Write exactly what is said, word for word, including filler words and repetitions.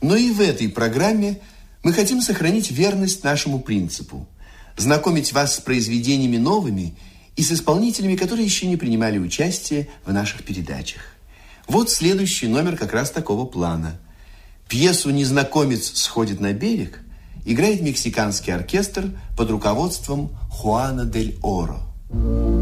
Но и в этой программе мы хотим сохранить верность нашему принципу, знакомить вас с произведениями новыми и с исполнителями, которые еще не принимали участие в наших передачах. Вот следующий номер как раз такого плана. Пьесу «Незнакомец сходит на берег» играет мексиканский оркестр под руководством Хуана дель Оро.